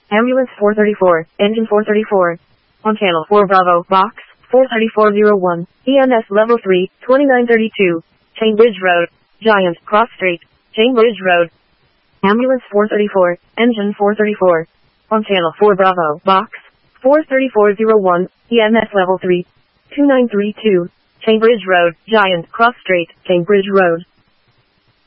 Ambulance 434, engine 434. On channel 4 Bravo, box 43401, EMS level 3, 2932, Chainbridge Road, Giant Cross Street, Chainbridge Road. Ambulance 434, engine 434. On channel 4 Bravo, box 43401, EMS level 3, 2932, Chainbridge Road, Giant Cross Street, Chainbridge Road.